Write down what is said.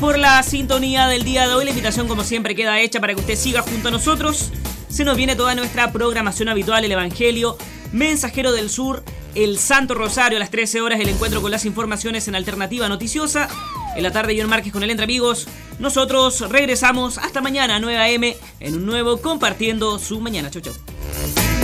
por la sintonía del día de hoy. La invitación, como siempre, queda hecha para que usted siga junto a nosotros. Se nos viene toda nuestra programación habitual, el Evangelio, Mensajero del Sur, el Santo Rosario a las 13 horas, el encuentro con las informaciones en Alternativa Noticiosa. En la tarde, John Márquez con el Entre Amigos. Nosotros regresamos hasta mañana a 9 a.m. en un nuevo Compartiendo su Mañana. Chau, chau.